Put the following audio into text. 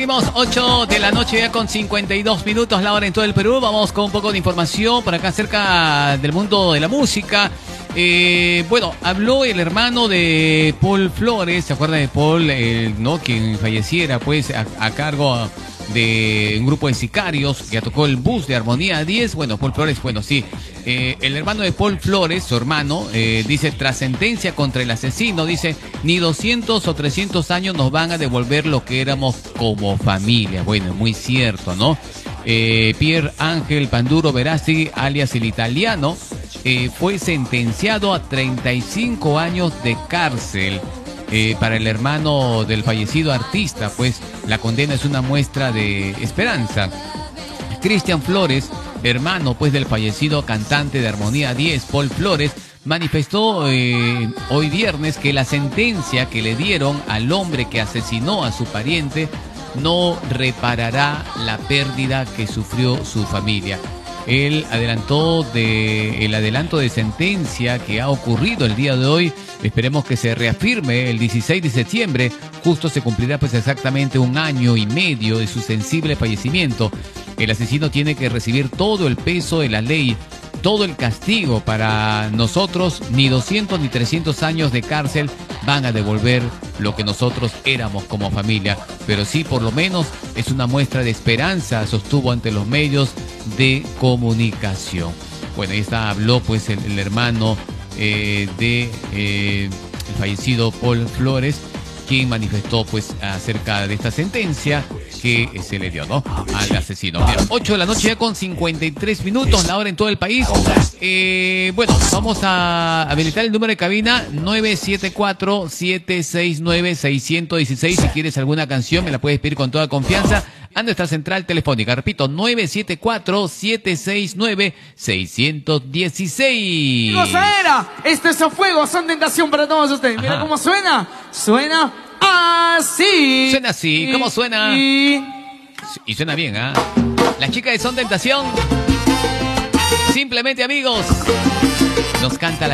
Seguimos 8 de la noche ya con 52 minutos, la hora en todo el Perú. Vamos con un poco de información por acá acerca del mundo de la música. Bueno, habló el hermano de Paul Flores, ¿se acuerdan de Paul, no, quien falleciera pues a cargo de un grupo de sicarios que tocó el bus de Armonía 10? Bueno, Paul Flores, bueno, sí. El hermano de Paul Flores, su hermano, dice, tras sentencia contra el asesino, dice, ni 200 o 300 años nos van a devolver lo que éramos como familia. Bueno, muy cierto, ¿no? Pier Ángel Panduro Verástegui, alias el italiano, fue sentenciado a 35 años de cárcel. Para el hermano del fallecido artista, pues la condena es una muestra de esperanza. Cristian Flores, hermano pues del fallecido cantante de Armonía 10, Paul Flores, manifestó hoy viernes que la sentencia que le dieron al hombre que asesinó a su pariente no reparará la pérdida que sufrió su familia. El adelanto de sentencia que ha ocurrido el día de hoy, esperemos que se reafirme el 16 de septiembre, justo se cumplirá pues exactamente 1 año y medio de su sensible fallecimiento. El asesino tiene que recibir todo el peso de la ley, todo el castigo. Para nosotros ni 200 ni 300 años de cárcel van a devolver lo que nosotros éramos como familia, pero sí por lo menos es una muestra de esperanza, sostuvo ante los medios de comunicación. Bueno, ahí está, habló pues el hermano el fallecido Paul Flores, quien manifestó pues acerca de esta sentencia que se le dio, ¿no?, al asesino. Bien, 8 de la noche ya con 53 minutos, la hora en todo el país. Bueno, vamos a habilitar el número de cabina 974-769-616. Si quieres alguna canción, me la puedes pedir con toda confianza a nuestra central telefónica. Repito, 974-769-616. ¡Gozadera! Esto es A Fuego, son tentación para todos ustedes. Mira cómo suena. Suena así. Suena así, ¿cómo suena? Y suena bien, ¿ah? La chica de Son Tentación. Simplemente amigos. Nos canta la